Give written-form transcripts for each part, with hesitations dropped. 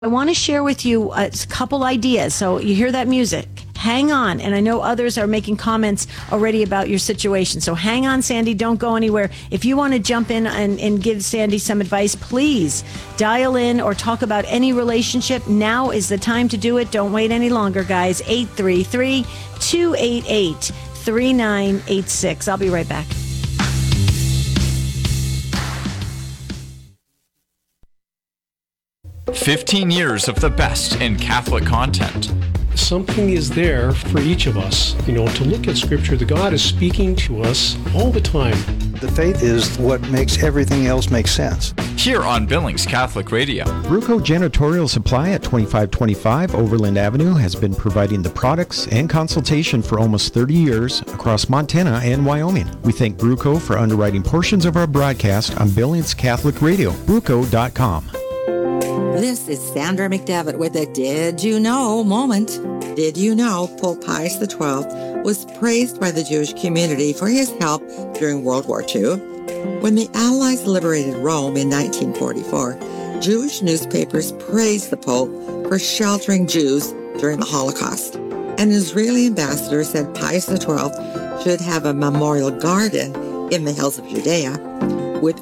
I want to share with you a couple ideas. So you hear that music. Hang on. And I know others are making comments already about your situation. So hang on, Sandy. Don't go anywhere. If you want to jump in and give Sandy some advice, please dial in or talk about any relationship. Now is the time to do it. Don't wait any longer, guys. 833-288-3986. I'll be right back. "15 years of the best in Catholic content." Something is there for each of us, to look at Scripture. The God is speaking to us all the time. The faith is what makes everything else make sense. Here on Billings Catholic Radio. Bruco Janitorial Supply at 2525 Overland Avenue has been providing the products and consultation for almost 30 years across Montana and Wyoming. We thank Bruco for underwriting portions of our broadcast on Billings Catholic Radio. Bruco.com. This is Sandra McDevitt with a Did You Know moment. Did you know Pope Pius XII was praised by the Jewish community for his help during World War II? When the Allies liberated Rome in 1944, Jewish newspapers praised the Pope for sheltering Jews during the Holocaust. An Israeli ambassador said Pius XII should have a memorial garden in the hills of Judea with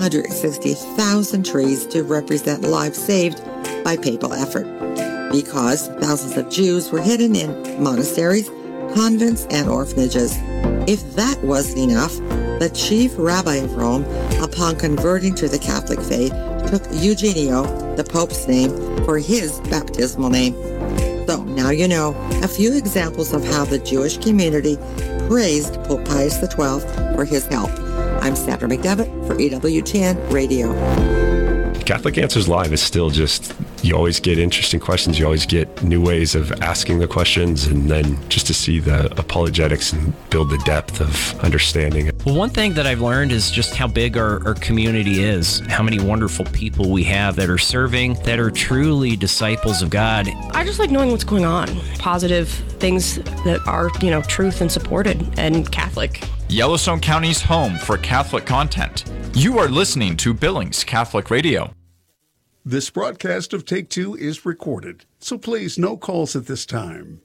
860,000 trees to represent lives saved by papal effort, because thousands of Jews were hidden in monasteries, convents, and orphanages. If that wasn't enough, the chief rabbi of Rome, upon converting to the Catholic faith, took Eugenio, the Pope's name, for his baptismal name. So now you know a few examples of how the Jewish community praised Pope Pius XII for his help. I'm Sandra McDevitt for EWTN Radio. Catholic Answers Live is still just, you always get interesting questions. You always get new ways of asking the questions, and then just to see the apologetics and build the depth of understanding. Well, one thing that I've learned is just how big our community is, how many wonderful people we have that are serving, that are truly disciples of God. I just like knowing what's going on, positive things that are, truth and supported and Catholic. Yellowstone County's home for Catholic content. You are listening to Billings Catholic Radio. This broadcast of Take Two is recorded, so please no calls at this time.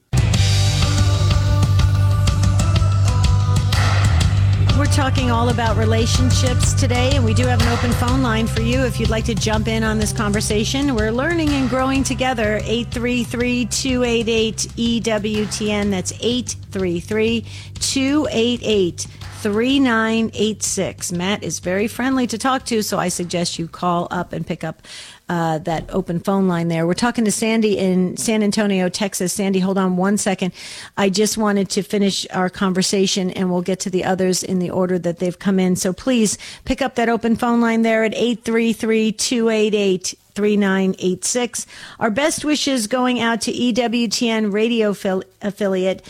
We're talking all about relationships today, and we do have an open phone line for you if you'd like to jump in on this conversation. We're learning and growing together. 833-288-EWTN. That's 833-288-3986. Matt is very friendly to talk to, so I suggest you call up and pick up that open phone line there. We're talking to Sandy in San Antonio, Texas. Sandy, hold on one second. I just wanted to finish our conversation, and we'll get to the others in the order that they've come in. So please pick up that open phone line there at 833-288-3986. Our best wishes going out to EWTN radio affiliate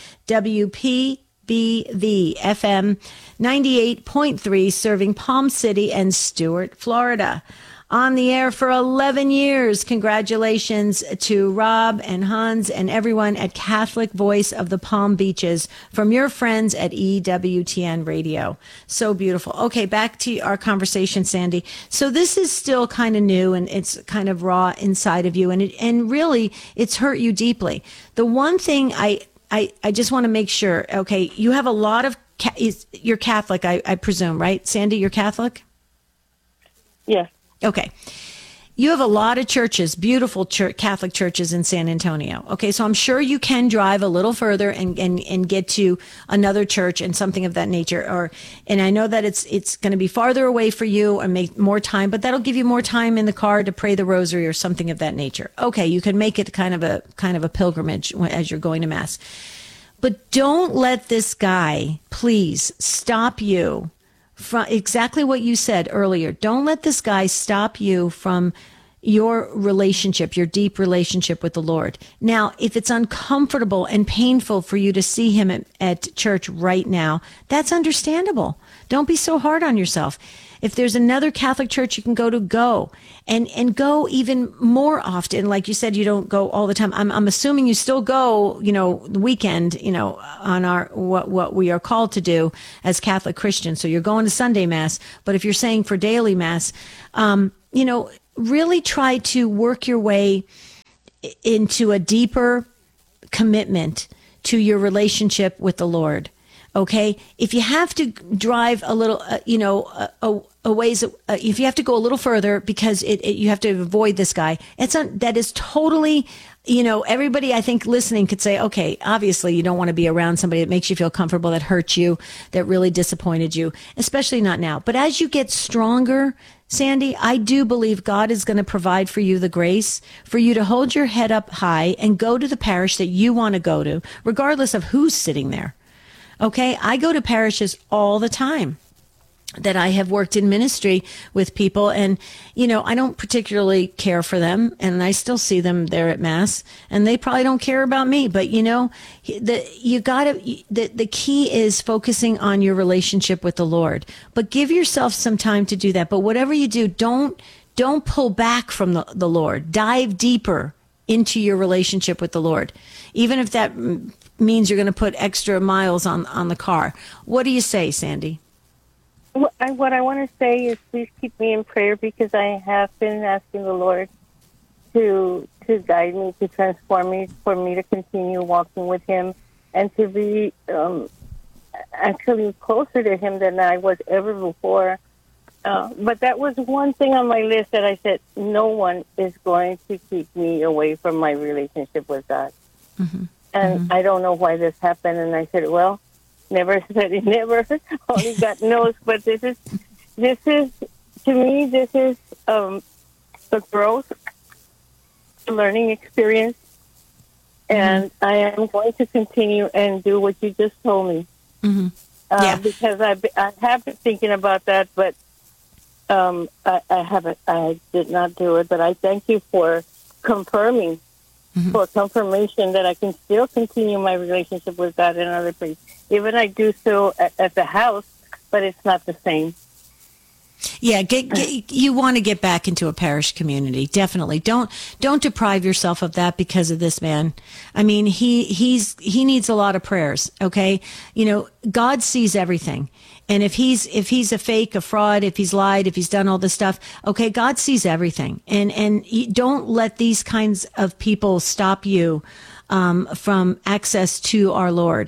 WPBV FM 98.3, serving Palm City and Stuart, Florida. On the air for 11 years. Congratulations to Rob and Hans and everyone at Catholic Voice of the Palm Beaches from your friends at EWTN Radio. So beautiful. Okay, back to our conversation, Sandy. So this is still kind of new, and it's kind of raw inside of you, and really it's hurt you deeply. The one thing I just want to make sure, okay, you have a lot of, you're Catholic, I presume, right? Sandy, you're Catholic? Yes. Okay. You have a lot of churches, beautiful Catholic churches in San Antonio. Okay, so I'm sure you can drive a little further and get to another church and something of that nature. And I know that it's going to be farther away for you and make more time, but that'll give you more time in the car to pray the rosary or something of that nature. Okay, you can make it kind of a pilgrimage as you're going to Mass. But don't let this guy, please, stop you from exactly what you said earlier. Don't let this guy stop you from your relationship, your deep relationship with the Lord. Now, if it's uncomfortable and painful for you to see him at church right now, that's understandable. Don't be so hard on yourself. If there's another Catholic church you can go to, go. And go even more often. Like you said, you don't go all the time. I'm assuming you still go, the weekend, on our what we are called to do as Catholic Christians. So you're going to Sunday Mass. But if you're saying for daily Mass, really try to work your way into a deeper commitment to your relationship with the Lord. Okay, if you have to drive a little, a ways, if you have to go a little further because you have to avoid this guy, that is totally, everybody I think listening could say, okay, obviously you don't want to be around somebody that makes you feel comfortable, that hurt you, that really disappointed you, especially not now. But as you get stronger, Sandy, I do believe God is going to provide for you the grace for you to hold your head up high and go to the parish that you want to go to, regardless of who's sitting there. Okay, I go to parishes all the time that I have worked in ministry with people, and I don't particularly care for them, and I still see them there at Mass, and they probably don't care about me. But the key is focusing on your relationship with the Lord. But give yourself some time to do that. But whatever you do, don't pull back from the Lord. Dive deeper into your relationship with the Lord, even if that means you're going to put extra miles on the car. What do you say, Sandy? What I want to say is please keep me in prayer, because I have been asking the Lord to guide me, to transform me, for me to continue walking with Him and to be actually closer to Him than I was ever before. But that was one thing on my list that I said, no one is going to keep me away from my relationship with God. Mm-hmm. And I don't know why this happened. And I said, well, never said it never. Only God knows. But this is to me, this is a growth, a learning experience. And I am going to continue and do what you just told me. Mm-hmm. Because I have been thinking about that, but I did not do it. But I thank you for confirming. Mm-hmm. For confirmation that I can still continue my relationship with God and other priests. Even I do so at the house, but it's not the same. Yeah, you want to get back into a parish community. Definitely. Don't deprive yourself of that because of this man. I mean, he needs a lot of prayers, okay? God sees everything. And if he's a fake, a fraud, if he's lied, if he's done all this stuff, okay, God sees everything. And don't let these kinds of people stop you from access to our Lord.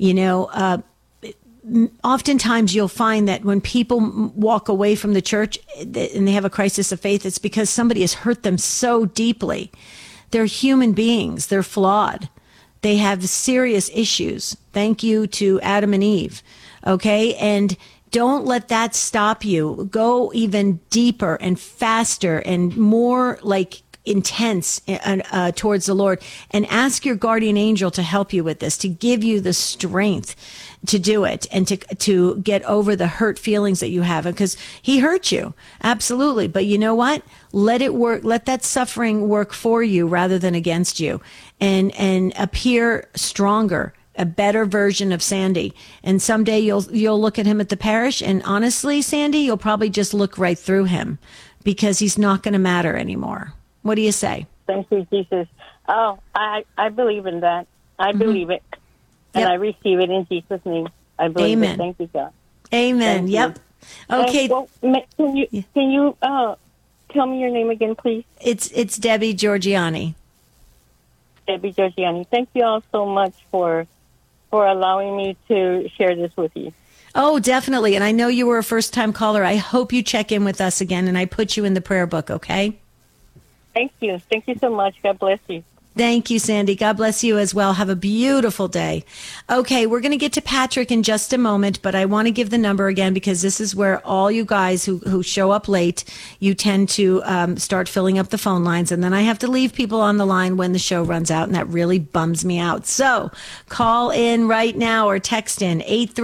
Oftentimes you'll find that when people walk away from the church and they have a crisis of faith, it's because somebody has hurt them so deeply. They're human beings. They're flawed. They have serious issues. Thank you to Adam and Eve. Okay. And don't let that stop you. Go even deeper and faster and more intense towards the Lord, and ask your guardian angel to help you with this, to give you the strength to do it and to get over the hurt feelings that you have, because he hurt you. Absolutely. But you know what? Let it work. Let that suffering work for you rather than against you, and appear stronger, a better version of Sandy. And someday you'll look at him at the parish, and honestly, Sandy, you'll probably just look right through him, because he's not going to matter anymore. What do you say? Thank you, Jesus. Oh, I believe in that. I believe it. And I receive it in Jesus' name. I believe it. Thank you, God. Amen. Yep. Okay. Can you tell me your name again, please? It's Debbie Georgiani. Debbie Georgiani. Thank you all so much for allowing me to share this with you. Oh, definitely. And I know you were a first-time caller. I hope you check in with us again, and I put you in the prayer book, okay? Thank you. Thank you so much. God bless you. Thank you, Sandy. God bless you as well. Have a beautiful day. Okay, we're going to get to Patrick in just a moment, but I want to give the number again, because this is where all you guys who show up late, you tend to start filling up the phone lines, and then I have to leave people on the line when the show runs out, and that really bums me out. So call in right now or text in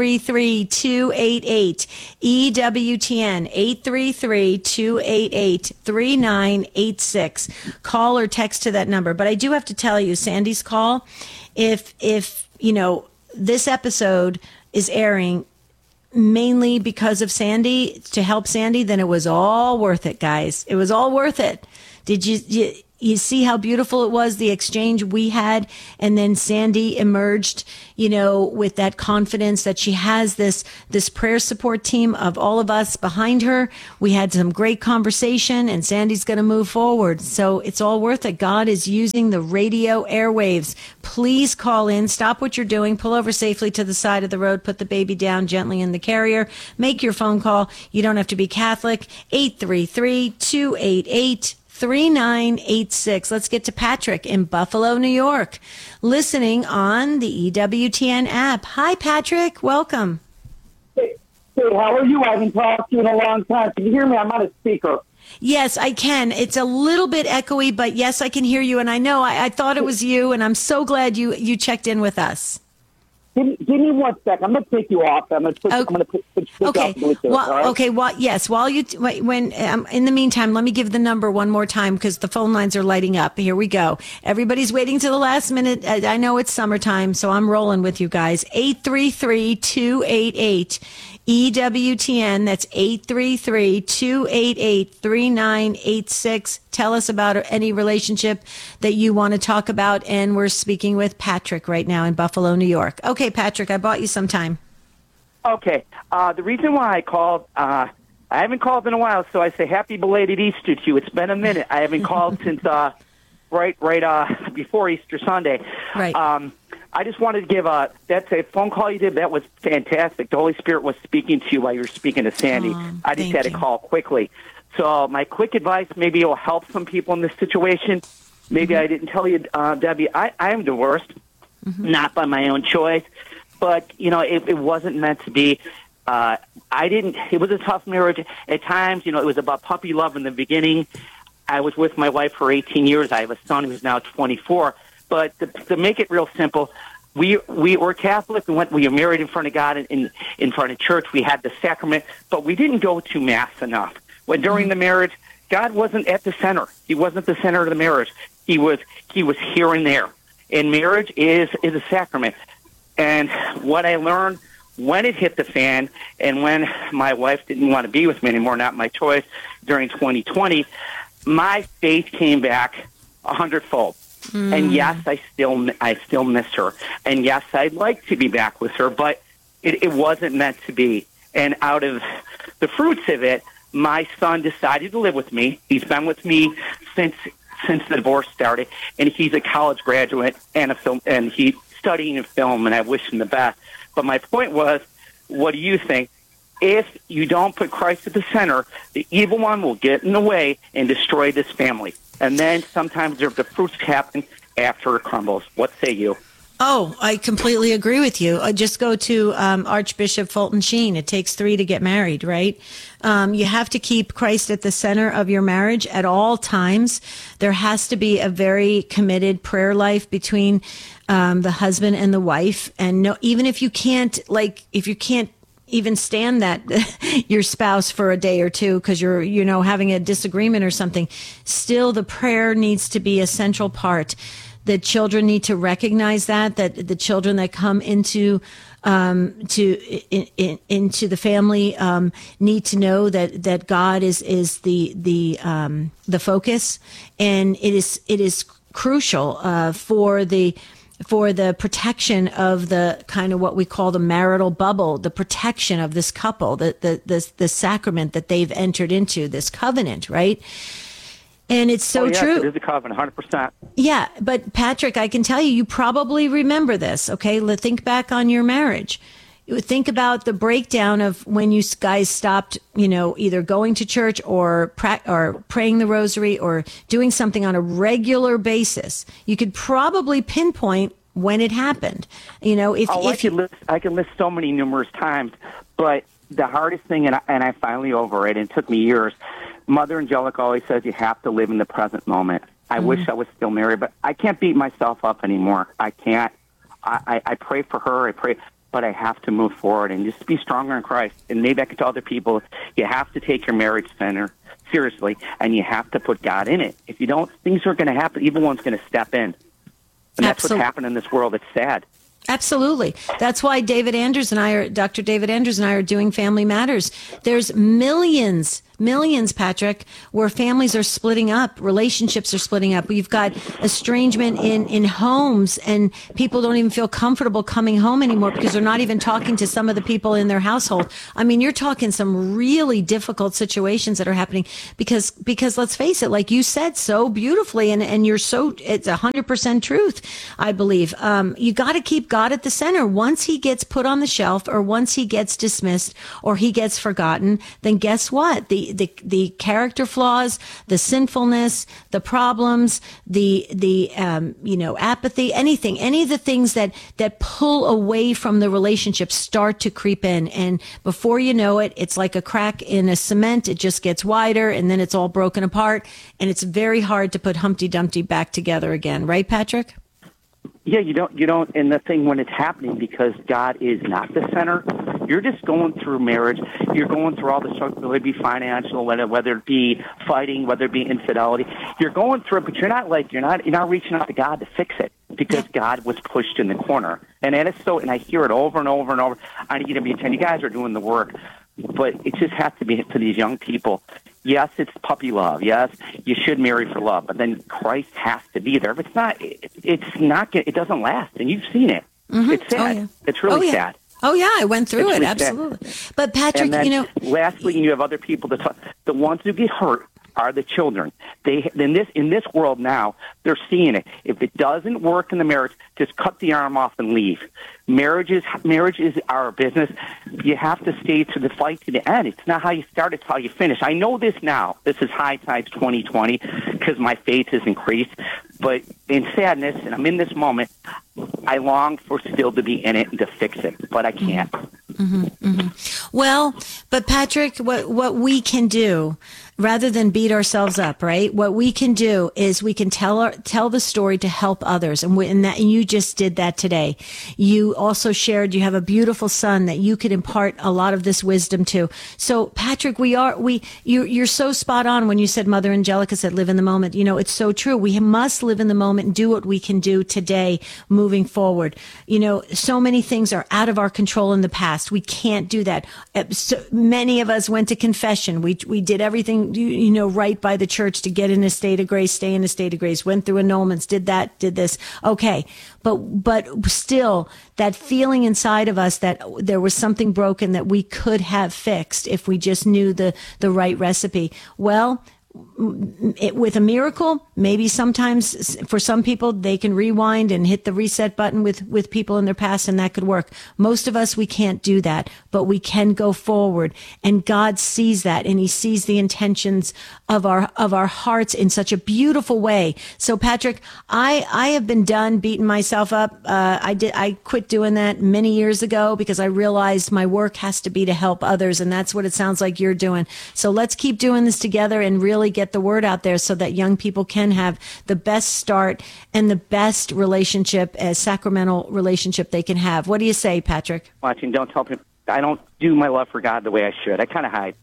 833-288-EWTN, 833-288-3986. Call or text to that number. But I do have to tell you, Sandy's call, if this episode is airing mainly because of Sandy, to help Sandy, then it was all worth it, guys. It was all worth it. Did you you see how beautiful it was, the exchange we had, and then Sandy emerged, with that confidence that she has this prayer support team of all of us behind her. We had some great conversation, and Sandy's going to move forward. So it's all worth it. God is using the radio airwaves. Please call in, stop what you're doing, pull over safely to the side of the road, put the baby down gently in the carrier, make your phone call. You don't have to be Catholic. 833-288-3986. Let's get to Patrick in Buffalo, New York, listening on the EWTN app. Hi, Patrick. Welcome. Hey, how are you? I haven't talked to you in a long time. Can you hear me? I'm on a speaker. Yes, I can. It's a little bit echoey, but yes, I can hear you. And I know I thought it was you, and I'm so glad you checked in with us. Give me 1 second. I'm going to take you off. I'm going to put okay. off Bluetooth, Well, all right? okay. Well, yes. While you, when in the meantime, let me give the number one more time because the phone lines are lighting up. Here we go. Everybody's waiting to the last minute. I know it's summertime, so I'm rolling with you guys. 833-288. EWTN, that's 833-288-3986. Tell us about any relationship that you want to talk about. And we're speaking with Patrick right now in Buffalo, New York. Okay, Patrick, I bought you some time. Okay. The reason why I called, I haven't called in a while, so I say happy belated Easter to you. It's been a minute. I haven't called since right before Easter Sunday. Right. I just wanted to give that's a phone call you did. That was fantastic. The Holy Spirit was speaking to you while you were speaking to Sandy. I just had to call quickly. So my quick advice, maybe it will help some people in this situation. Maybe I didn't tell you, Debbie, I am divorced, not by my own choice, but, it wasn't meant to be. It was a tough marriage. At times, it was about puppy love in the beginning. I was with my wife for 18 years. I have a son who's now 24. But to make it real simple, we were Catholic. We were married in front of God in front of church. We had the sacrament, but we didn't go to Mass enough. When during the marriage, God wasn't at the center. He wasn't the center of the marriage. He was here and there. And marriage is a sacrament. And what I learned when it hit the fan, and when my wife didn't want to be with me anymore, not my choice, during 2020, my faith came back 100-fold. And yes, I still miss her. And yes, I'd like to be back with her, but it wasn't meant to be. And out of the fruits of it, my son decided to live with me. He's been with me since the divorce started, and he's a college graduate and he's studying in film, and I wish him the best. But my point was, what do you think? If you don't put Christ at the center, the evil one will get in the way and destroy this family. And then sometimes the fruits happen after it crumbles. What say you? Oh, I completely agree with you. Just go to Archbishop Fulton Sheen. It takes 3 to get married, right? You have to keep Christ at the center of your marriage at all times. There has to be a very committed prayer life between the husband and the wife. And even if you can't, even stand that your spouse for a day or two because you're having a disagreement or something, still the prayer needs to be a central part. The children need to recognize that the children that come into into the family need to know that God is the focus, and it is crucial for the protection of the kind of what we call the marital bubble, the protection of this couple, the sacrament that they've entered into, this covenant, right? And it's so true. It is a covenant, 100%. Yeah, but Patrick, I can tell you probably remember this, okay? Think back on your marriage. Think about the breakdown of when you guys stopped, either going to church or praying the rosary or doing something on a regular basis. You could probably pinpoint when it happened. I can list so many numerous times, but the hardest thing, and I finally over it, and it took me years. Mother Angelica always says you have to live in the present moment. I wish I was still married, but I can't beat myself up anymore. I can't. I pray for her. But I have to move forward and just be stronger in Christ. And maybe I can tell other people, you have to take your marriage center seriously, and you have to put God in it. If you don't, things are going to happen. Evil one's going to step in. And that's what's happened in this world. It's sad. Absolutely. That's why Dr. David Anders and I are doing Family Matters. There's millions, Patrick, where families are splitting up, relationships are splitting up. We've got estrangement in homes, and people don't even feel comfortable coming home anymore because they're not even talking to some of the people in their household. I mean, you're talking some really difficult situations that are happening because let's face it, like you said so beautifully, and it's 100% truth, I believe. You got to keep God at the center. Once he gets put on the shelf, or once he gets dismissed, or he gets forgotten, then guess what? The character flaws, the sinfulness, the problems, the apathy, any of the things that pull away from the relationship start to creep in. And before you know it, it's like a crack in a cement. It just gets wider, and then it's all broken apart. And it's very hard to put Humpty Dumpty back together again. Right, Patrick? Yeah, you don't, and the thing when it's happening, because God is not the center, you're just going through marriage, you're going through all the struggle, whether it be financial, whether it be fighting, whether it be infidelity, you're going through it, but you're not reaching out to God to fix it, because God was pushed in the corner. And that is so, and I hear it over and over and over on EWTN. You guys are doing the work, but it just has to be to these young people. Yes, it's puppy love. Yes, you should marry for love, but then Christ has to be there. If it's not. It doesn't last, and you've seen it. Mm-hmm. It's sad. Oh, yeah. It's really sad. Oh yeah, I went through it absolutely. But Patrick, then, lastly, you have other people that talk. The ones who get hurt are the children. In this world now, they're seeing it. If it doesn't work in the marriage, just cut the arm off and leave. Marriage is our business. You have to stay to the fight to the end. It's not how you start, it's how you finish. I know this now. This is high times 2020 because my faith has increased. But in sadness, and I'm in this moment, I long for still to be in it and to fix it, but I can't. Mm-hmm, mm-hmm. Well, but Patrick, what we can do, rather than beat ourselves up, right? What we can do is we can tell the story to help others, and you just did that today. You also shared you have a beautiful son that you could impart a lot of this wisdom to. So, Patrick, you're so spot on when you said Mother Angelica said, "Live in the moment." You know, it's so true. We must live in the moment and do what we can do today, moving forward. You know, so many things are out of our control in the past. We can't do that. So many of us went to confession. We did everything, right by the church to get in a state of grace, stay in a state of grace, went through annulments, did that, did this. Okay. But still, that feeling inside of us that there was something broken that we could have fixed if we just knew the right recipe. Well, with a miracle, maybe sometimes for some people they can rewind and hit the reset button with people in their past, and that could work. Most of us, we can't do that, but we can go forward, and God sees that, and he sees the intentions of our hearts in such a beautiful way. So Patrick, I have been done beating myself up. I quit doing that many years ago because I realized my work has to be to help others, and that's what it sounds like you're doing. So let's keep doing this together and really get the word out there so that young people can have the best start and the best relationship, as sacramental relationship they can have. What do you say, Patrick? Watching, don't tell people. I don't do my love for God the way I should. I kind of hide.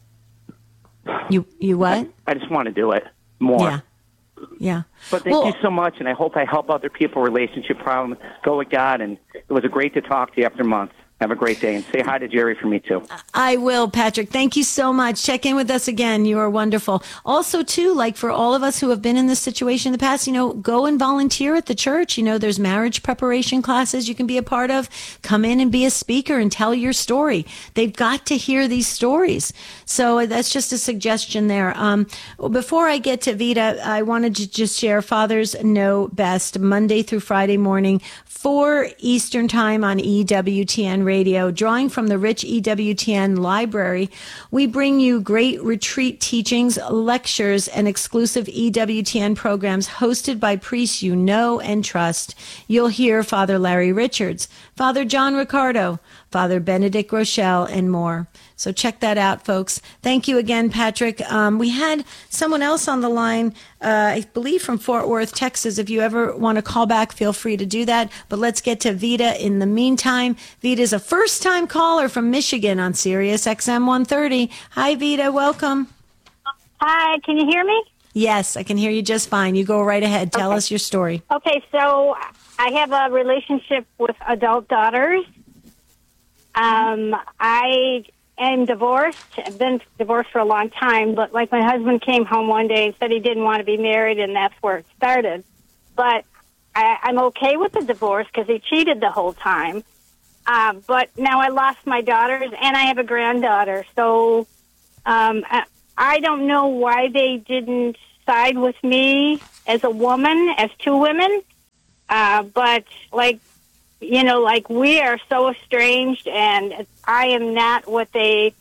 You what? I just want to do it more. Yeah. But thank you so much, and I hope I help other people relationship problems go with God. And it was great to talk to you after months. Have a great day, and say hi to Jerry for me, too. I will, Patrick. Thank you so much. Check in with us again. You are wonderful. Also, too, like for all of us who have been in this situation in the past, go and volunteer at the church. There's marriage preparation classes you can be a part of. Come in and be a speaker and tell your story. They've got to hear these stories. So that's just a suggestion there. Before I get to Vita, I wanted to just share Fathers Know Best, Monday through Friday morning, 4 Eastern Time on EWTN Radio. Drawing from the rich EWTN library, we bring you great retreat teachings, lectures, and exclusive EWTN programs hosted by priests you know and trust. You'll hear Father Larry Richards, Father John Ricardo, Father Benedict Rochelle, and more. So check that out, folks. Thank you again, Patrick. We had someone else on the line, I believe from Fort Worth, Texas. If you ever want to call back, feel free to do that. But let's get to Vita in the meantime. Vita is a first-time caller from Michigan on Sirius XM 130. Hi, Vita. Welcome. Hi. Can you hear me? Yes, I can hear you just fine. You go right ahead. Tell us your story. Okay, so I have a relationship with adult daughters. I am divorced. I've been divorced for a long time, but like my husband came home one day and said he didn't want to be married, and that's where it started. But I'm okay with the divorce because he cheated the whole time. But now I lost my daughters, and I have a granddaughter. So I don't know why they didn't side with me as a woman, as two women. But like we are so estranged, and I am not what they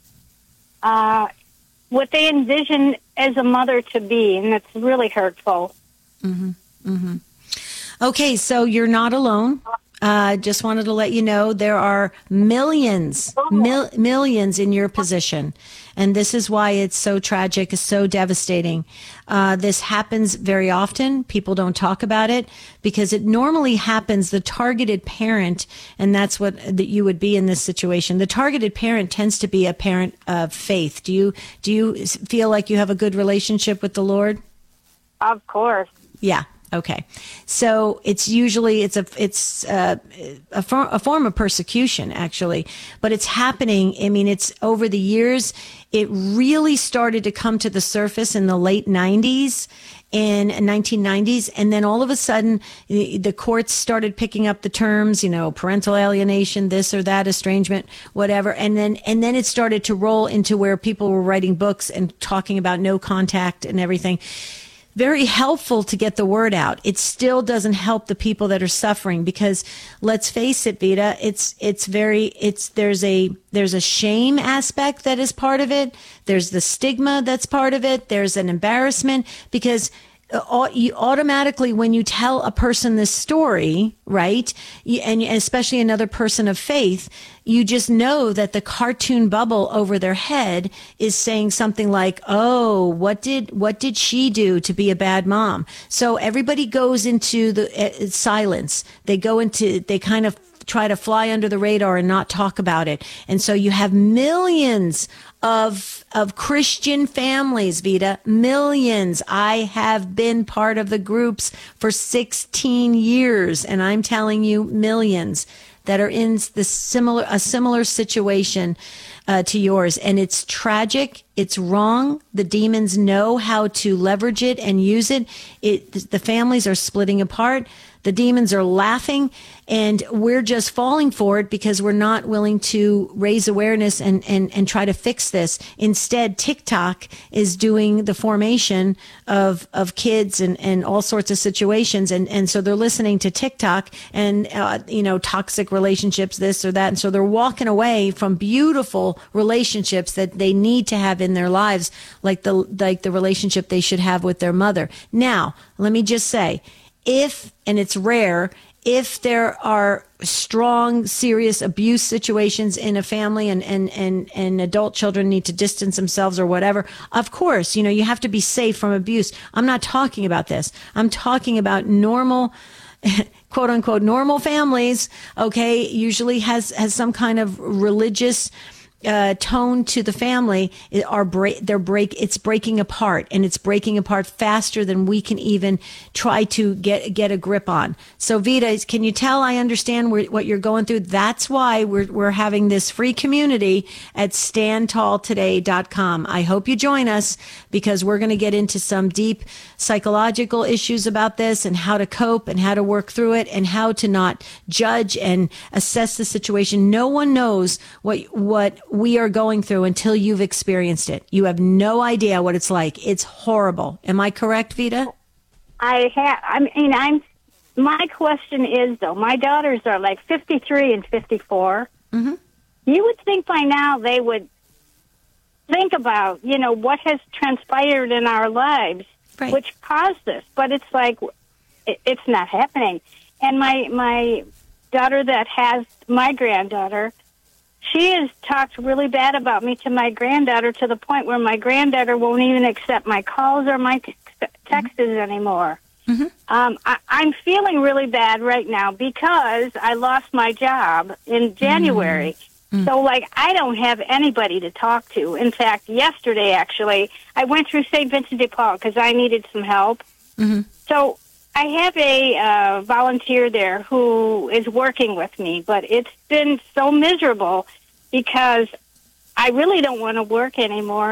envision as a mother to be, and it's really hurtful. Mm-hmm. Mm-hmm. Okay, so you're not alone. Just wanted to let you know there are millions in your position. And this is why it's so tragic, it's so devastating. This happens very often. People don't talk about it because it normally happens. The targeted parent, and that's what that you would be in this situation. The targeted parent tends to be a parent of faith. Do you feel like you have a good relationship with the Lord? Of course. Yeah. Okay, so it's usually it's a form of persecution, actually, but it's happening. I mean, it's over the years. It really started to come to the surface in the late 90s and 1990s, and then all of a sudden, the courts started picking up the terms, parental alienation, this or that, estrangement, whatever, and then it started to roll into where people were writing books and talking about no contact and everything. Very helpful to get the word out. It still doesn't help the people that are suffering because let's face it, Vita, there's a shame aspect that is part of it. There's the stigma that's part of it. There's an embarrassment because you automatically, when you tell a person this story, right, and especially another person of faith, you just know that the cartoon bubble over their head is saying something like, "Oh, what did she do to be a bad mom?" So everybody goes into the silence. They kind of try to fly under the radar and not talk about it. And so you have millions of Christian families, Vita, millions. I have been part of the groups for 16 years, and I'm telling you, millions that are in a similar situation to yours. And it's tragic. It's wrong. The demons know how to leverage it and use it. The families are splitting apart. The demons are laughing, and we're just falling for it because we're not willing to raise awareness and try to fix this. Instead, TikTok is doing the formation of kids and all sorts of situations. And so they're listening to TikTok and, toxic relationships, this or that. And so they're walking away from beautiful relationships that they need to have in their lives, like the relationship they should have with their mother. Now, let me just say, and it's rare, if there are strong, serious abuse situations in a family and adult children need to distance themselves or whatever, of course, you have to be safe from abuse. I'm not talking about this. I'm talking about normal, quote unquote, normal families, okay, usually has some kind of religious tone to the family. It's breaking apart, and it's breaking apart faster than we can even try to get a grip on. So Vita, can you tell I understand what you're going through? That's why we're having this free community at standtalltoday.com. I hope you join us because we're going to get into some deep psychological issues about this and how to cope and how to work through it and how to not judge and assess the situation. No one knows what we are going through until you've experienced it. You have no idea what it's like. It's horrible. Am I correct, Vita? My question is, though, my daughters are like 53 and 54. Mm-hmm. You would think by now they would think about, what has transpired in our lives, right, which caused this. But it's like, it's not happening. And my daughter that has my granddaughter, she has talked really bad about me to my granddaughter to the point where my granddaughter won't even accept my calls or my texts anymore. Mm-hmm. I'm feeling really bad right now because I lost my job in January. So, I don't have anybody to talk to. In fact, yesterday, actually, I went through St. Vincent de Paul because I needed some help. Mm-hmm. So I have a volunteer there who is working with me, but it's been so miserable because I really don't want to work anymore.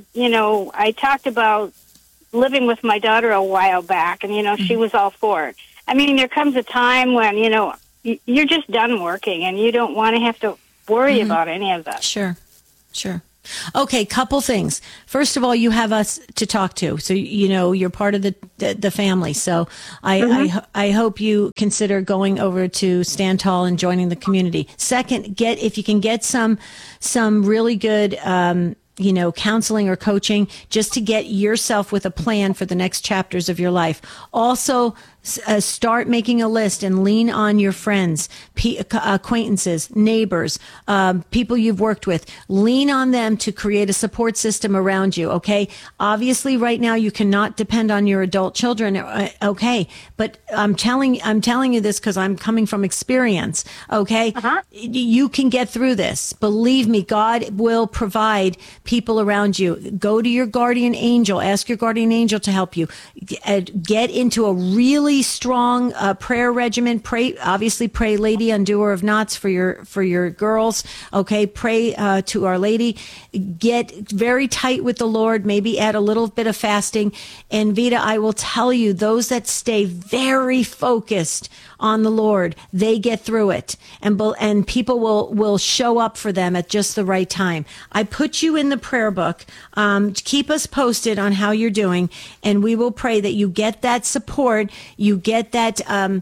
I talked about living with my daughter a while back, and, she was all for it. I mean, there comes a time when, you're just done working and you don't want to have to worry about any of that. Sure. Okay, couple things. First of all, you have us to talk to, so you're part of the family. So I hope you consider going over to Stand Tall and joining the community. Second, if you can get some really good counseling or coaching just to get yourself with a plan for the next chapters of your life. Also, start making a list and lean on your friends, acquaintances, neighbors, people you've worked with. Lean on them to create a support system around you. Okay. Obviously, right now you cannot depend on your adult children. Okay. But I'm telling you this because I'm coming from experience. Okay. You can get through this. Believe me, God will provide people around you. Go to your guardian angel. Ask your guardian angel to help you. Get into a really strong prayer regimen. Pray Lady Undoer of Knots for your girls. Okay, pray to Our Lady. Get very tight with the Lord. Maybe add a little bit of fasting. And Vita, I will tell you, those that stay very focused on the Lord, they get through it, and people will show up for them at just the right time. I put you in the prayer book. Keep us posted on how you're doing, and we will pray that you get that support, you get that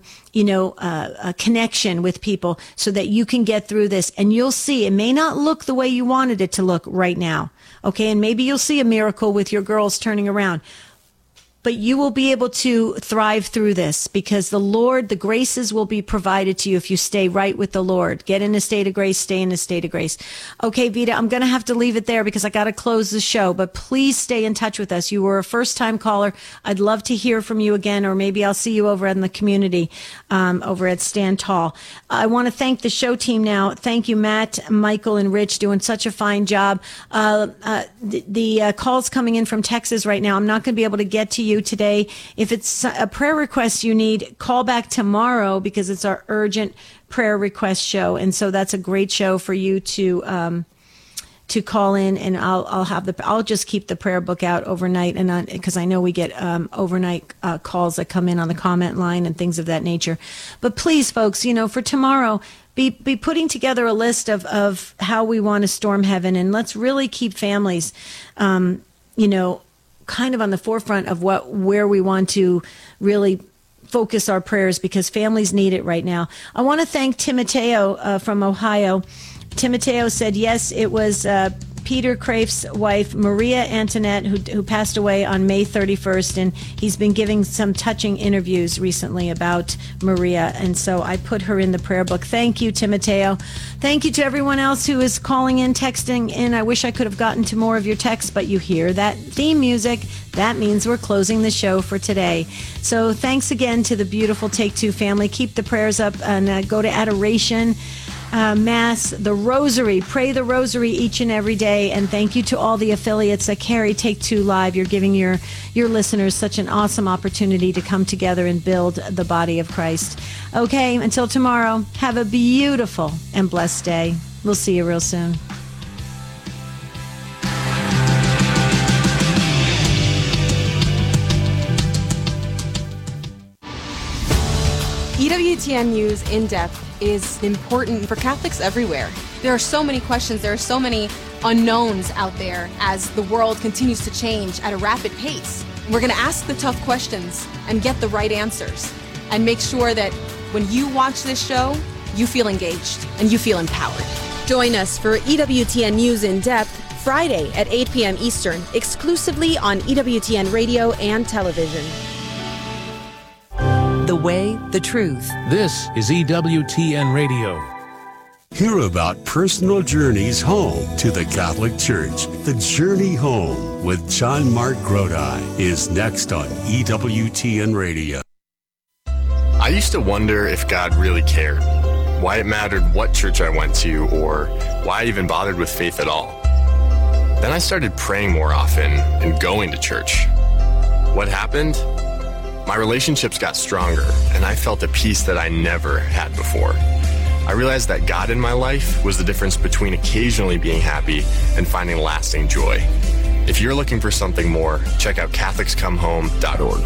a connection with people, so that you can get through this. And you'll see, it may not look the way you wanted it to look right now, okay? And maybe you'll see a miracle with your girls turning around. But you will be able to thrive through this, because the graces will be provided to you if you stay right with the Lord. Get in a state of grace, stay in a state of grace. Okay, Vita, I'm going to have to leave it there because I got to close the show, but please stay in touch with us. You were a first-time caller. I'd love to hear from you again, or maybe I'll see you over in the community, over at Stand Tall. I want to thank the show team now. Thank you, Matt, Michael, and Rich, doing such a fine job. The calls coming in from Texas right now, I'm not going to be able to get to you today. If it's a prayer request you need, call back tomorrow, because it's our urgent prayer request show. And so that's a great show for you to call in, and I'll just keep the prayer book out overnight, and because I know we get overnight calls that come in on the comment line and things of that nature. But please, folks, for tomorrow, be putting together a list of how we want to storm heaven, and let's really keep families, kind of on the forefront of where we want to really focus our prayers, because families need it right now. I want to thank Timoteo from Ohio. Timoteo said, yes, it was Peter Kraef's wife, Maria Antoinette, who passed away on May 31st, and he's been giving some touching interviews recently about Maria, and so I put her in the prayer book. Thank you, Timoteo. Thank you to everyone else who is calling in, texting in. I wish I could have gotten to more of your texts, but you hear that theme music. That means we're closing the show for today. So thanks again to the beautiful Take Two family. Keep the prayers up, and go to adoration, Mass, the Rosary. Pray the Rosary each and every day. And thank you to all the affiliates that carry Take Two Live. You're giving your listeners such an awesome opportunity to come together and build the body of Christ. Okay, until tomorrow, have a beautiful and blessed day. We'll see you real soon. EWTN News In Depth is important for Catholics everywhere. There are so many questions, there are so many unknowns out there as the world continues to change at a rapid pace. We're going to ask the tough questions and get the right answers, and make sure that when you watch this show, you feel engaged and you feel empowered. Join us for EWTN News In Depth Friday at 8 p.m. Eastern, exclusively on EWTN Radio and Television. The way, the truth. This is EWTN Radio. Hear about personal journeys home to the Catholic Church. The Journey Home with John Mark Grodi is next on EWTN Radio. I used to wonder if God really cared. why it mattered what church I went to or why I even bothered with faith at all. Then I started praying more often and going to church. What happened? My relationships got stronger, and I felt a peace that I never had before. I realized that God in my life was the difference between occasionally being happy and finding lasting joy. If you're looking for something more, check out CatholicsComeHome.org.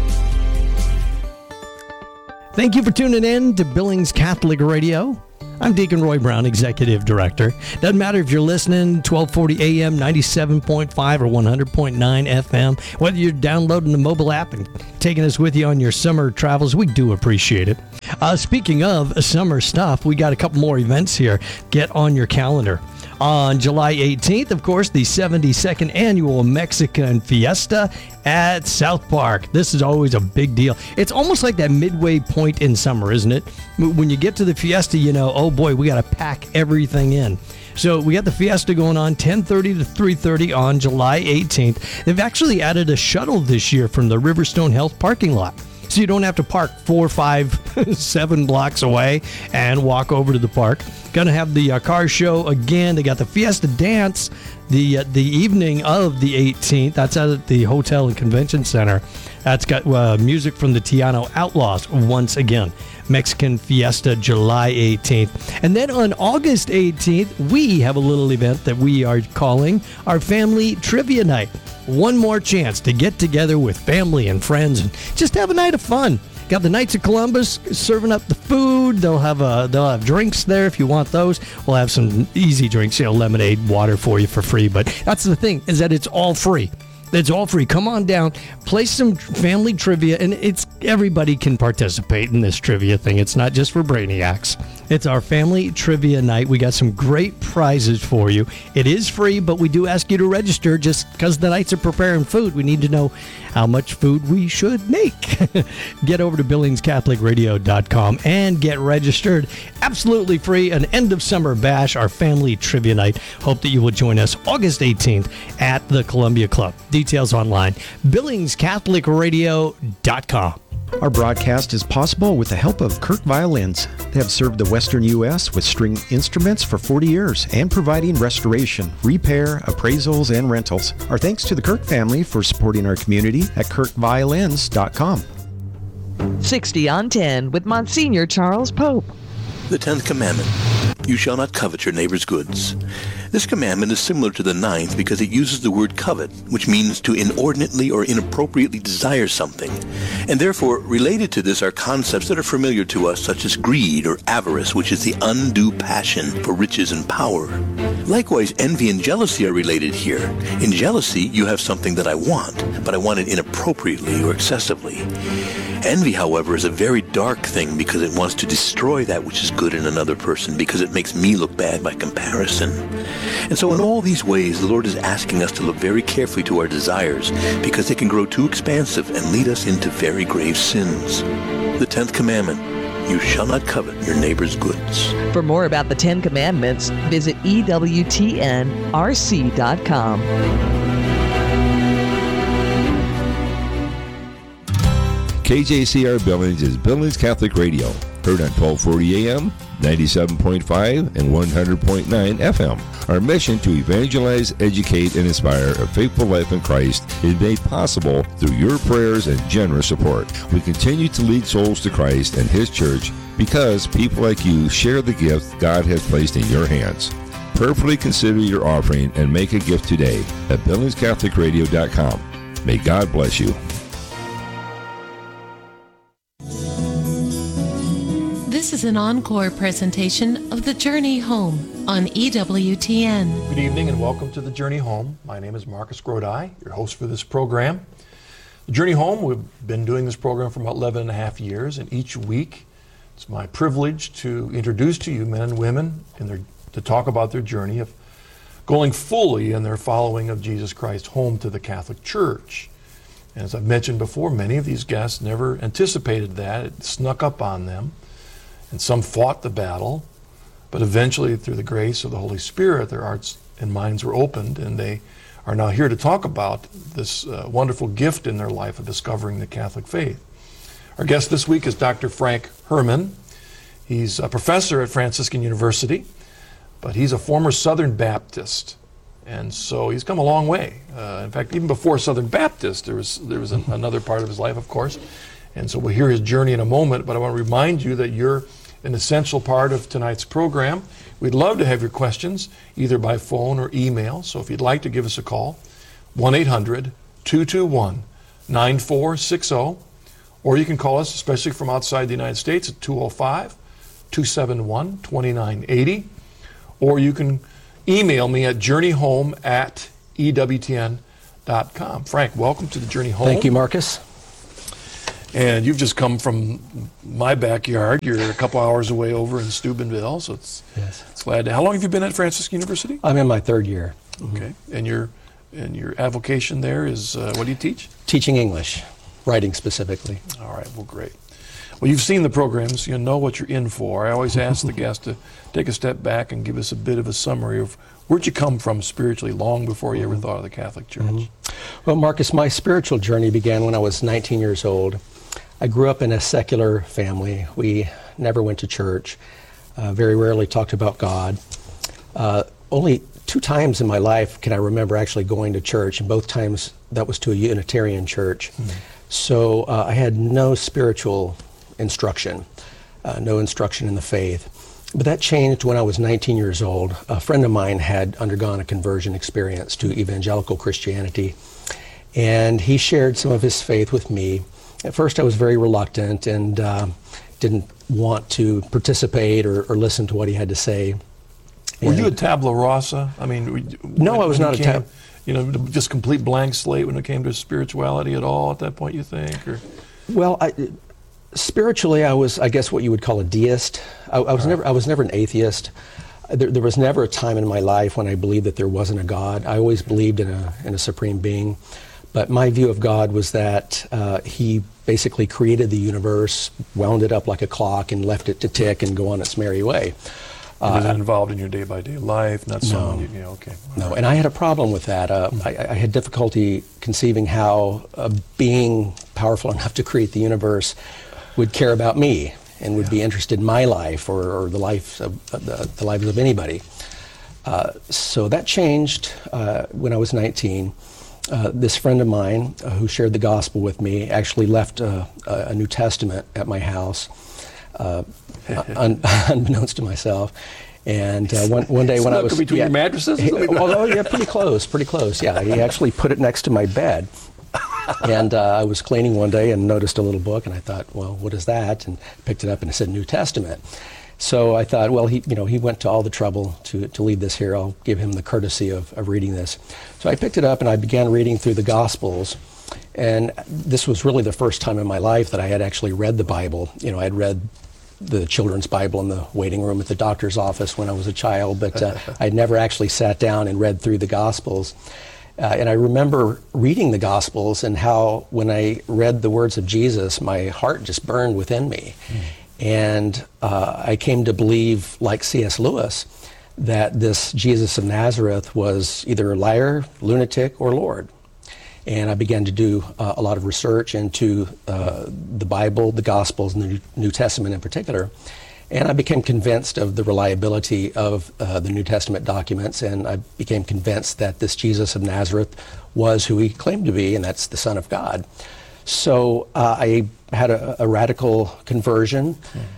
Thank you for tuning in to Billings Catholic Radio. I'm Deacon Roy Brown, Executive Director. Doesn't matter if you're listening 1240 AM, 97.5 or 100.9 FM, whether you're downloading the mobile app and taking us with you on your summer travels, we do appreciate it. Speaking of summer stuff, we got a couple more events here. Get on your calendar. On July 18th, of course, the 72nd Annual Mexican Fiesta at South Park. This is always a big deal. It's almost like that midway point in summer, isn't it? When you get to the Fiesta, you know, oh boy, we got to pack everything in. So we got the Fiesta going on 10:30 to 3:30 on July 18th. They've actually added a shuttle this year from the Riverstone Health parking lot. So you don't have to park 4, 5, 7 blocks away and walk over to the park. Gonna have the car show again. They got the Fiesta Dance the evening of the 18th. That's out at the Hotel and Convention Center. That's got music from the Tiano Outlaws once again. Mexican Fiesta, July 18th. And then on August 18th, we have a little event that we are calling our Family Trivia Night. One more chance to get together with family and friends and just have a night of fun. Got the Knights of Columbus serving up the food. They'll have drinks there if you want those. We'll have some easy drinks, lemonade, water for you for free. But that's the thing, is that it's all free. It's all free. Come on down, play some family trivia, and everybody can participate in this trivia thing. It's not just for brainiacs. It's our family trivia night. We got some great prizes for you. It is free, but we do ask you to register just because the Knights are preparing food. We need to know how much food we should make. Get over to BillingsCatholicRadio.com and get registered. Absolutely free. An end of summer bash, our family trivia night. Hope that you will join us August 18th at the Columbia Club. Details online, BillingsCatholicRadio.com. Our broadcast is possible with the help of Kirk Violins. They have served the Western U.S. with string instruments for 40 years and providing restoration, repair, appraisals, and rentals. Our thanks to the Kirk family for supporting our community at KirkViolins.com. 60 on 10 with Monsignor Charles Pope. The 10th Commandment. You shall not covet your neighbor's goods. This commandment is similar to the 9th because it uses the word covet, which means to inordinately or inappropriately desire something. And therefore, related to this are concepts that are familiar to us, such as greed or avarice, which is the undue passion for riches and power. Likewise, envy and jealousy are related here. In jealousy, you have something that I want, but I want it inappropriately or excessively. Envy, however, is a very dark thing because it wants to destroy that which is good in another person because it makes me look bad by comparison. And so in all these ways, the Lord is asking us to look very carefully to our desires because they can grow too expansive and lead us into very grave sins. The 10th Commandment, you shall not covet your neighbor's goods. For more about the 10 Commandments, visit EWTNRC.com. KJCR Billings is Billings Catholic Radio, heard on 1240 AM, 97.5, and 100.9 FM. Our mission to evangelize, educate, and inspire a faithful life in Christ is made possible through your prayers and generous support. We continue to lead souls to Christ and His church because people like you share the gift God has placed in your hands. Prayerfully consider your offering and make a gift today at BillingsCatholicRadio.com. May God bless you. This is an encore presentation of The Journey Home on EWTN. Good evening and welcome to The Journey Home. My name is Marcus Grodi, your host for this program. The Journey Home, we've been doing this program for about 11 and a half years, and each week it's my privilege to introduce to you men and women to talk about their journey of going fully in their following of Jesus Christ home to the Catholic Church. And as I've mentioned before, many of these guests never anticipated that. It snuck up on them. And some fought the battle, but eventually, through the grace of the Holy Spirit, their hearts and minds were opened, and they are now here to talk about this wonderful gift in their life of discovering the Catholic faith. Our guest this week is Dr. Frank Herman. He's a professor at Franciscan University, but he's a former Southern Baptist. And so he's come a long way. In fact, even before Southern Baptist, there was another part of his life, of course. And so we'll hear his journey in a moment, but I want to remind you that you're an essential part of tonight's program. We'd love to have your questions, either by phone or email. So if you'd like to give us a call, 1-800-221-9460, or you can call us, especially from outside the United States, at 205-271-2980, or you can email me at journeyhome@ewtn.com. Frank, welcome to the Journey Home. Thank you, Marcus. And you've just come from my backyard. You're a couple hours away over in Steubenville, so it's glad to. How long have you been at Franciscan University? I'm in my third year. Okay, and your avocation there is what do you teach? Teaching English, writing specifically. All right, well, great. Well, you've seen the programs. You know what you're in for. I always ask the guest to take a step back and give us a bit of a summary of where'd you come from spiritually long before you ever thought of the Catholic Church. Well, Marcus, my spiritual journey began when I was 19 years old. I grew up in a secular family. We never went to church, very rarely talked about God. Only 2 times in my life can I remember actually going to church, and both times that was to a Unitarian church. So I had no spiritual instruction, no instruction in the faith. But that changed when I was 19 years old. A friend of mine had undergone a conversion experience to evangelical Christianity, and he shared some of his faith with me. At first I was very reluctant and didn't want to participate or listen to what he had to say. Were you a tabula rasa? I mean, no, I was not a tabula. You know, just complete blank slate when it came to spirituality at all at that point, you think? Or? Well, spiritually, I was, I guess, what you would call a deist. I was never an atheist. There was never a time in my life when I believed that there wasn't a God. I always believed in a supreme being. But my view of God was that he basically created the universe, wound it up like a clock, and left it to tick and go on its merry way. Was that involved in your day-by-day life? Not so. No. Okay. No, and I had a problem with that. I had difficulty conceiving how a being powerful enough to create the universe would care about me and would be interested in my life or the lives of the lives of anybody. So that changed when I was 19. This friend of mine who shared the gospel with me actually left a New Testament at my house, unbeknownst to myself. And one day when I was between your mattresses, pretty close. Yeah, he actually put it next to my bed. And I was cleaning one day and noticed a little book, and I thought, well, what is that? And picked it up, and it said New Testament. So I thought, well, he went to all the trouble to leave this here. I'll give him the courtesy of reading this. So I picked it up and I began reading through the Gospels. And this was really the first time in my life that I had actually read the Bible. You know, I had read the children's Bible in the waiting room at the doctor's office when I was a child, but I'd never actually sat down and read through the Gospels. And I remember reading the Gospels and how when I read the words of Jesus, my heart just burned within me. And I came to believe, like C.S. Lewis, that this Jesus of Nazareth was either a liar, lunatic, or Lord. And I began to do a lot of research into the Bible, the Gospels, and the New Testament in particular. And I became convinced of the reliability of the New Testament documents, and I became convinced that this Jesus of Nazareth was who he claimed to be, and that's the Son of God. So I had a radical conversion.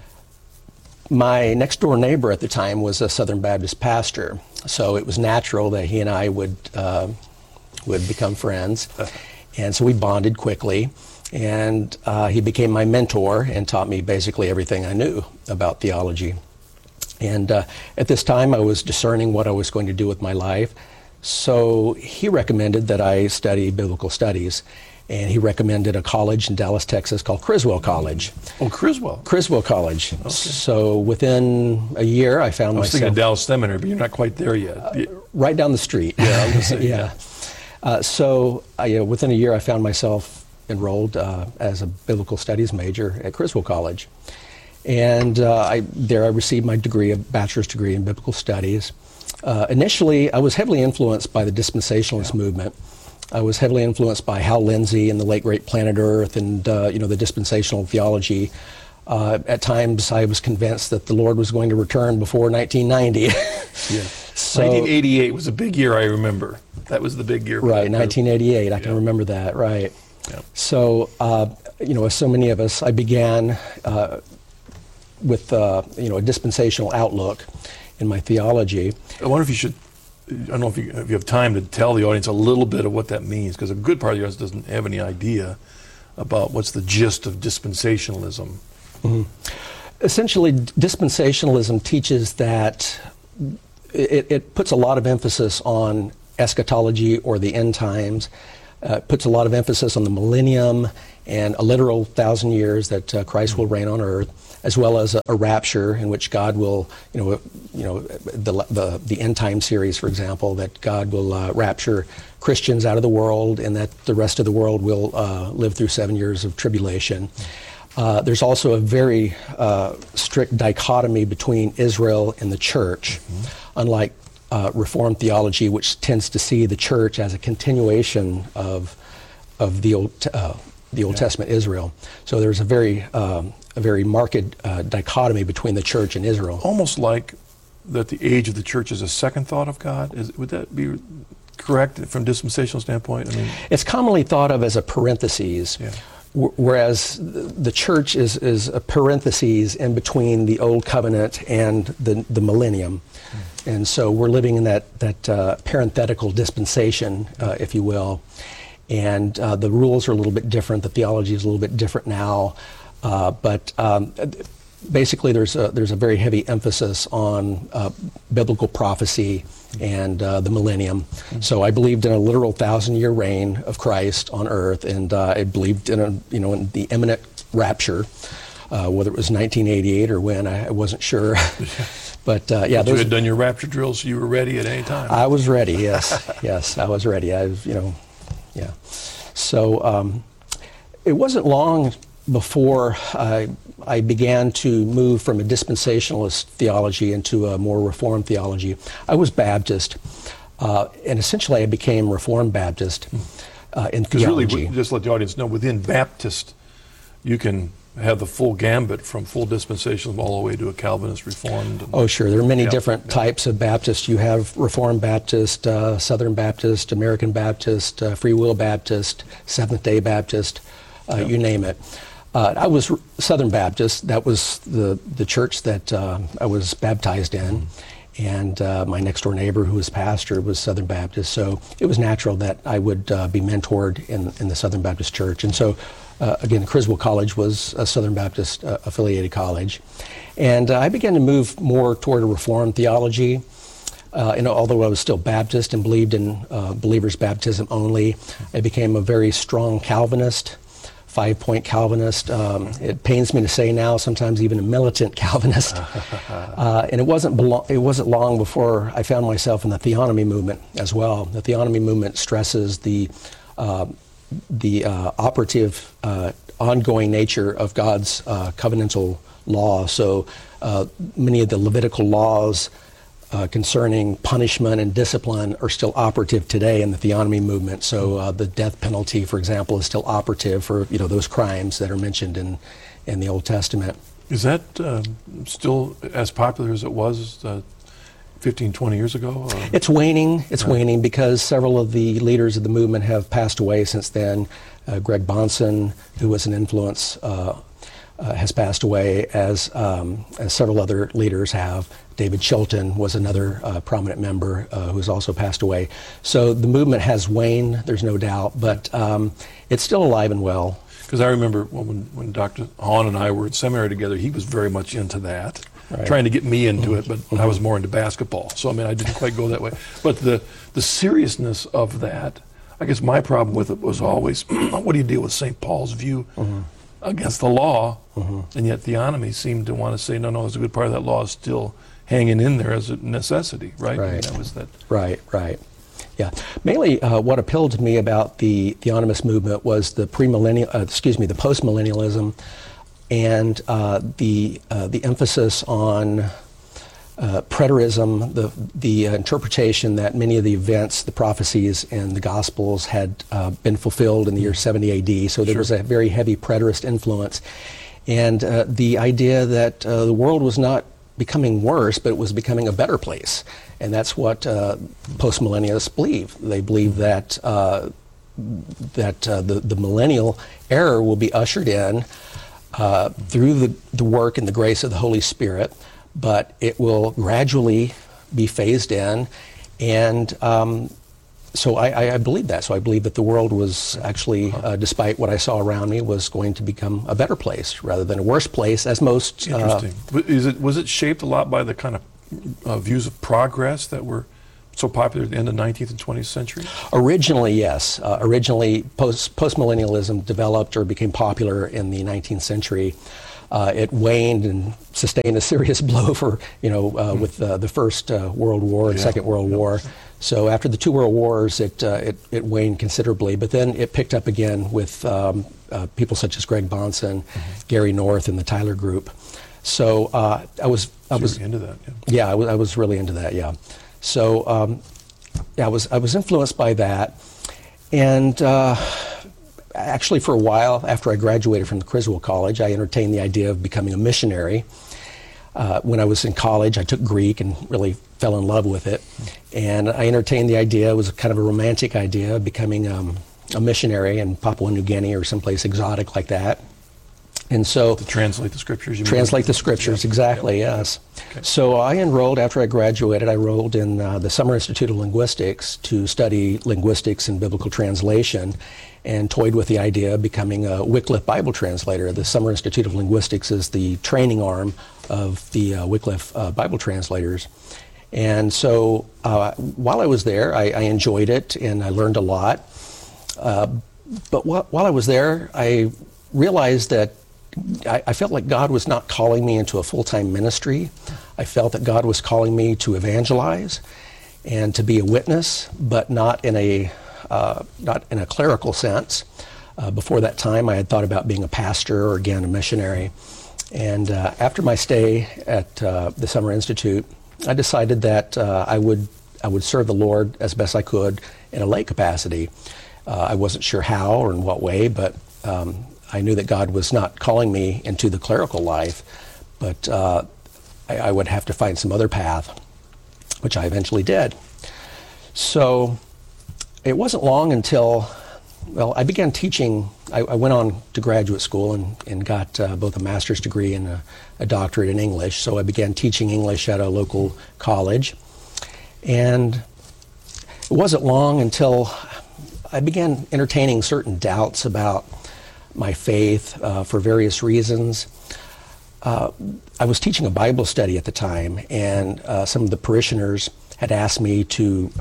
My next door neighbor at the time was a Southern Baptist pastor, so it was natural that he and I would become friends. And so we bonded quickly, and he became my mentor and taught me basically everything I knew about theology. And at this time I was discerning what I was going to do with my life, so he recommended that I study biblical studies. And he recommended a college in Dallas, Texas called Criswell College. Oh, Criswell. Criswell College. Okay. So within a year, I found myself... I was thinking of Dallas Seminary, but you're not quite there yet. Right down the street. Yeah, I was going to say, yeah. So within a year, I found myself enrolled as a biblical studies major at Criswell College. And there I received my degree, a bachelor's degree in biblical studies. Initially, I was heavily influenced by the dispensationalist movement. I was heavily influenced by Hal Lindsey and the late great Planet Earth and the dispensational theology At times, I was convinced that the Lord was going to return before 1990. Yeah. So, 1988 was a big year, I remember. That was the big year. Right, 1988. I can remember that, right. Yeah. So, as so many of us, I began with, a dispensational outlook in my theology. I wonder if you should, I don't know if you have time to tell the audience a little bit of what that means, because a good part of the audience doesn't have any idea about what's the gist of dispensationalism. Mm-hmm. Essentially, dispensationalism teaches that it puts a lot of emphasis on eschatology or the end times, puts a lot of emphasis on the millennium and a literal 1,000 years that Christ will reign on earth, as well as a rapture in which God will, the end time series, for example, that God will rapture Christians out of the world, and that the rest of the world will live through 7 years of tribulation. There's also a very strict dichotomy between Israel and the church, unlike Reformed theology, which tends to see the church as a continuation of the Old Testament Israel. So there's a very marked dichotomy between the church and Israel. Almost like that the age of the church is a second thought of God. Would that be correct from dispensational standpoint? I mean, it's commonly thought of as a parenthesis. Yeah. Whereas the church is a parenthesis in between the Old Covenant and the millennium. And so we're living in that parenthetical dispensation, if you will. And the rules are a little bit different. The theology is a little bit different now. But basically there's a very heavy emphasis on biblical prophecy and the millennium. So I believed in a literal 1,000-year reign of Christ on earth, and I believed in in the imminent rapture, whether it was 1988 or when, I wasn't sure. But you had done your rapture drills, so you were ready at any time. I was ready. Yes, yes, I was ready. Yeah. So it wasn't long before I began to move from a dispensationalist theology into a more Reformed theology. I was Baptist, and essentially I became Reformed Baptist in theology. Because really, just let the audience know, within Baptist, you can have the full gambit from full dispensationalism all the way to a Calvinist Reformed. Oh, sure. There are many different types of Baptist. You have Reformed Baptist, Southern Baptist, American Baptist, Free Will Baptist, Seventh-day Baptist, you name it. I was Southern Baptist. That was the church that I was baptized in. And my next door neighbor, who was pastor, was Southern Baptist. So it was natural that I would be mentored in the Southern Baptist Church. And so, again, Criswell College was a Southern Baptist affiliated college. And I began to move more toward a Reformed theology. Although I was still Baptist and believed in believer's baptism only, I became a very strong Calvinist. 5-point Calvinist. It pains me to say now, sometimes even a militant Calvinist. And it wasn't long before I found myself in the theonomy movement as well. The theonomy movement stresses the operative, ongoing nature of God's covenantal law. So many of the Levitical laws concerning punishment and discipline are still operative today in the theonomy movement. So the death penalty, for example, is still operative for those crimes that are mentioned in the Old Testament. Is that still as popular as it was 15, 20 years ago? Or? It's waning. It's waning because several of the leaders of the movement have passed away since then. Greg Bonson, who was an influence, has passed away, as several other leaders have. David Chilton was another prominent member who's also passed away. So the movement has waned, there's no doubt, but it's still alive and well. Because I remember when Dr. Hahn and I were at seminary together, he was very much into that, trying to get me into it, but I was more into basketball. So, I mean, I didn't quite go that way. But the seriousness of that, I guess my problem with it was always, what do you deal with St. Paul's view against the law? And yet theonomy seemed to want to say, no, it's a good part of that law is still hanging in there as a necessity, right? Right. I mean, that was that. Right. Yeah. Mainly, what appealed to me about the theonomist movement was the the post-millennialism, and the emphasis on preterism, the interpretation that many of the events, the prophecies, and the Gospels had been fulfilled in the year 70 AD. So there was a very heavy preterist influence. and the idea that the world was not becoming worse, but it was becoming a better place. And that's what postmillennialists believe. They believe that the millennial era will be ushered in through the work and the grace of the Holy Spirit, but it will gradually be phased in. And so I believe that. So I believe that the world was actually, despite what I saw around me, was going to become a better place rather than a worse place, as most... Interesting. Was it shaped a lot by the kind of views of progress that were so popular at the end of the 19th and 20th century? Originally, yes. Originally, postmillennialism developed or became popular in the 19th century. It waned and sustained a serious blow for, with the First World War and Second World War. So after the two World Wars, it waned considerably, but then it picked up again with people such as Greg Bahnsen, Gary North, and the Tyler Group. So I was into that. Yeah, I was really into that. Yeah. So I was influenced by that, and actually for a while after I graduated from the Criswell College, I entertained the idea of becoming a missionary. When I was in college, I took Greek and really fell in love with it, and I entertained the idea. It was kind of a romantic idea of becoming a missionary in Papua New Guinea or someplace exotic like that. And so to translate the scriptures, you mean? Translate the scriptures, exactly, yes. Okay. So I enrolled, after I graduated, I enrolled in the Summer Institute of Linguistics to study linguistics and biblical translation, and toyed with the idea of becoming a Wycliffe Bible translator. The Summer Institute of Linguistics is the training arm of the Wycliffe Bible translators. And so while I was there, I enjoyed it, and I learned a lot. But while I was there, I realized that I felt like God was not calling me into a full-time ministry. I felt that God was calling me to evangelize and to be a witness, but not in a clerical sense. Before that time, I had thought about being a pastor or, again, a missionary. And after my stay at the Summer Institute, I decided that I would serve the Lord as best I could in a lay capacity. I wasn't sure how or in what way, but I knew that God was not calling me into the clerical life, but I would have to find some other path, which I eventually did. So it wasn't long until, I began teaching. I went on to graduate school and got both a master's degree and a doctorate in English. So I began teaching English at a local college. And it wasn't long until I began entertaining certain doubts about my faith for various reasons. I was teaching a Bible study at the time, and some of the parishioners had asked me to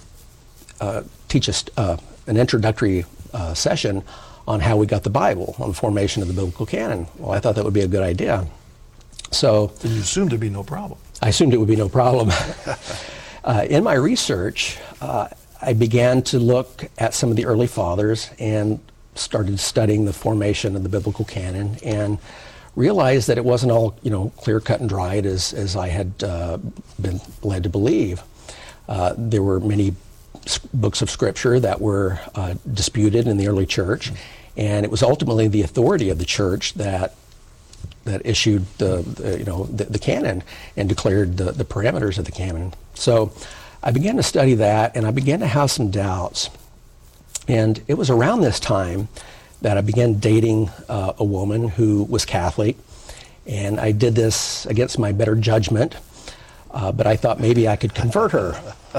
teach an introductory session on how we got the Bible, on the formation of the biblical canon. Well, I thought that would be a good idea. So you assumed it'd be no problem. I assumed it would be no problem. In my research, I began to look at some of the early fathers and started studying the formation of the biblical canon, and realized that it wasn't all clear cut and dried as I had been led to believe. There were many books of scripture that were disputed in the early church, and it was ultimately the authority of the church that issued the canon and declared the parameters of the canon. So I began to study that, and I began to have some doubts. And it was around this time that I began dating a woman who was Catholic, and I did this against my better judgment, but I thought maybe I could convert her.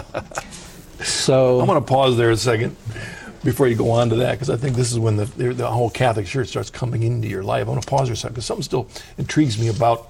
So I'm going to pause there a second before you go on to that, because I think this is when the whole Catholic Church starts coming into your life. I want to pause there a second, because something still intrigues me about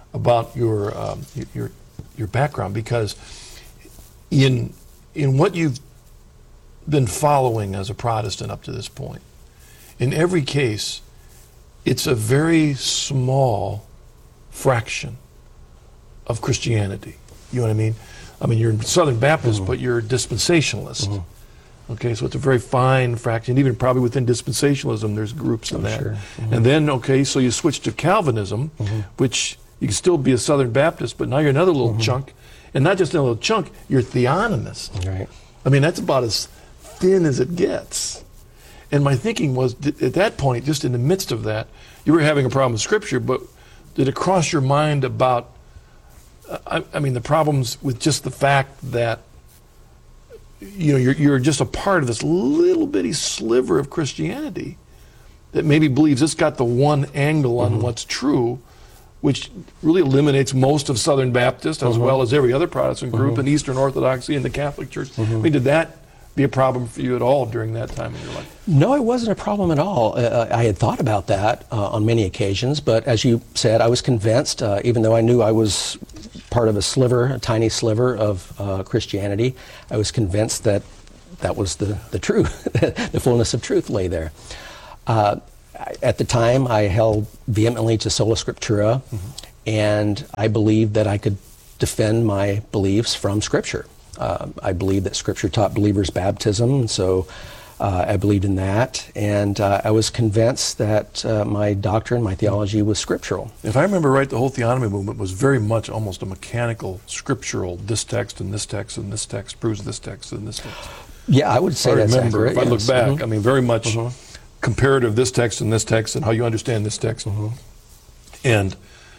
your background, because in what you've been following as a Protestant up to this point, in every case, it's a very small fraction of Christianity. You know what I mean? I mean, you're Southern Baptist, but you're dispensationalist. Okay, so it's a very fine fraction. Even probably within dispensationalism, there's groups in that. Sure. And then, so you switch to Calvinism, which you can still be a Southern Baptist, but now you're another little chunk. And not just a little chunk, you're theonomist. Right. I mean, that's about as thin as it gets. And my thinking was, at that point, just in the midst of that, you were having a problem with Scripture, but did it cross your mind about, I mean, the problems with just the fact that, you know, you're just a part of this little bitty sliver of Christianity that maybe believes it's got the one angle on what's true, which really eliminates most of Southern Baptist as well as every other Protestant group and Eastern Orthodoxy and the Catholic Church. I mean, did that be a problem for you at all during that time in your life? No, it wasn't a problem at all. I had thought about that on many occasions, but as you said, I was convinced, even though I knew I was part of a tiny sliver of Christianity, I was convinced that that was the truth, the fullness of truth lay there. At the time, I held vehemently to sola scriptura, and I believed that I could defend my beliefs from Scripture. I believed that Scripture taught believers baptism, and so I believed in that, and I was convinced that my doctrine, my theology was scriptural. If I remember right, the whole theonomy movement was very much almost a mechanical, scriptural, this text and this text and this text proves this text and this text. Yeah, I would say that's accurate. If I look back, I mean, very much comparative this text and how you understand this text. And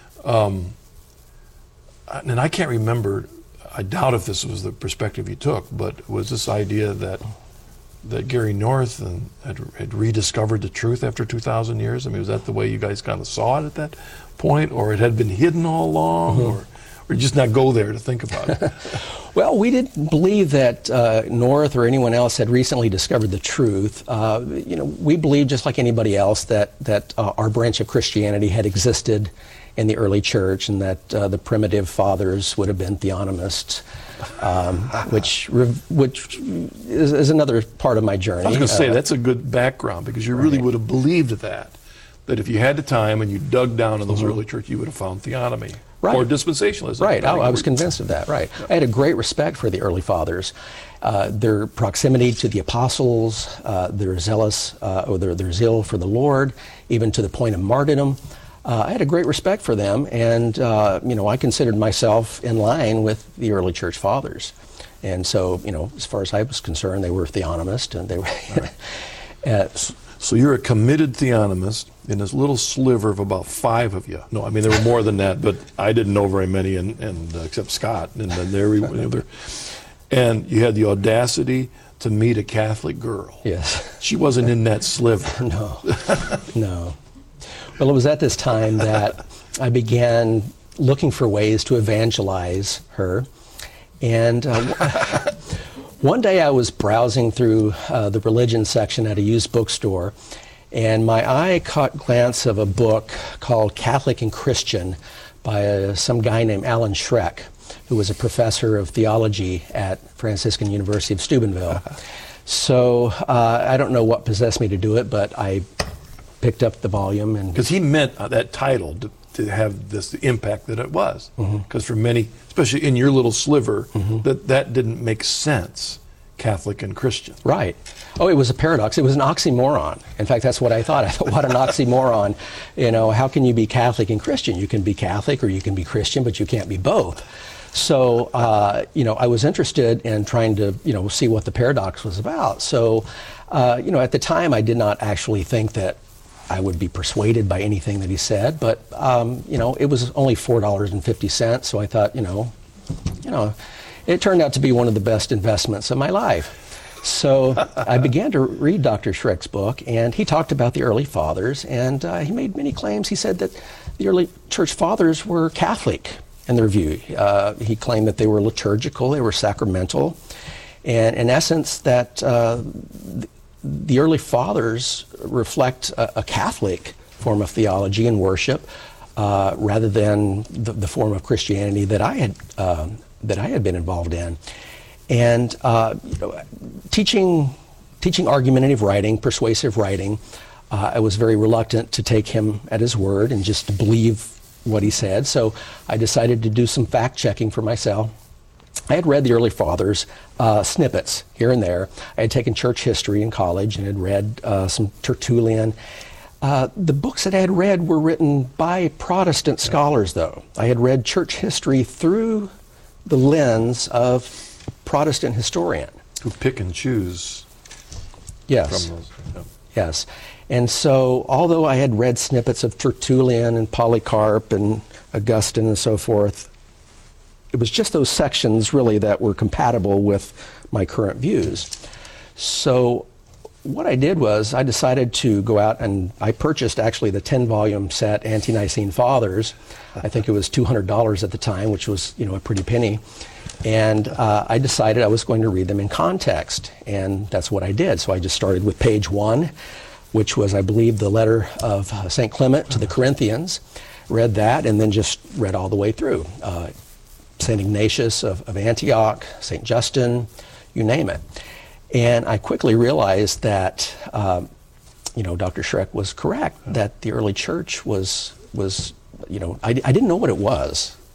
I can't remember, I doubt if this was the perspective you took, but was this idea that Gary North had rediscovered the truth after 2,000 years? I mean, was that the way you guys kind of saw it at that point, or it had been hidden all along, or just not go there to think about it? Well, we didn't believe that North or anyone else had recently discovered the truth. You know, we believed, just like anybody else, that our branch of Christianity had existed in the early church, and that the primitive fathers would have been theonomists, which is another part of my journey. I was going to say, that's a good background, because you really would have believed that if you had the time and you dug down in those early church, you would have found theonomy. Or dispensationalism. Right, I was convinced of that, right. I had a great respect for the early fathers. Their proximity to the apostles, their their zeal for the Lord, even to the point of martyrdom. I had a great respect for them, and you know, I considered myself in line with the early church fathers. And so, you know, as far as I was concerned, they were theonomist, and they were... So you're a committed theonomist in this little sliver of about 5 of you. No, I mean, there were more than that, but I didn't know very many, and except Scott. And then and you had the audacity to meet a Catholic girl. Yes. She wasn't in that sliver. No, no. Well, it was at this time that I began looking for ways to evangelize her. And one day I was browsing through the religion section at a used bookstore, and my eye caught glance of a book called Catholic and Christian by some guy named Alan Schreck, who was a professor of theology at Franciscan University of Steubenville. So I don't know what possessed me to do it, but I picked up the volume. And because he meant that title to have this impact that it was. Because for many, especially in your little sliver, that didn't make sense, Catholic and Christian. Right. Oh, it was a paradox. It was an oxymoron. In fact, that's what I thought. I thought, what an oxymoron. You know, how can you be Catholic and Christian? You can be Catholic or you can be Christian, but you can't be both. So, you know, I was interested in trying to, you know, see what the paradox was about. So, you know, at the time, I did not actually think that I would be persuaded by anything that he said, but you know, it was only $4.50, so I thought, you know, it turned out to be one of the best investments of my life. So I began to read Dr. Schreck's book, and he talked about the early fathers, and he made many claims. He said that the early church fathers were Catholic in their view. He claimed that they were liturgical, they were sacramental, and in essence that the early fathers reflect a Catholic form of theology and worship rather than the form of Christianity that I had been involved in. And you know, teaching argumentative writing, persuasive writing, I was very reluctant to take him at his word and just to believe what he said. So I decided to do some fact checking for myself. I had read the early fathers, snippets here and there. I had taken church history in college and had read some Tertullian. The books that I had read were written by Protestant scholars, though. I had read church history through the lens of a Protestant historian. Who pick and choose yes. from those. Yes. And so, although I had read snippets of Tertullian and Polycarp and Augustine and so forth, it was just those sections really that were compatible with my current views. So what I did was I decided to go out and I purchased actually the 10-volume set Ante-Nicene Fathers. I think it was $200 at the time, which was, a pretty penny. And I decided I was going to read them in context, and that's what I did. So I just started with page 1, which was, I believe, the letter of St. Clement to the Corinthians. Read that, and then just read all the way through. St. Ignatius of Antioch, St. Justin, you name it. And I quickly realized that, Dr. Schreck was correct, that the early church was I didn't know what it was.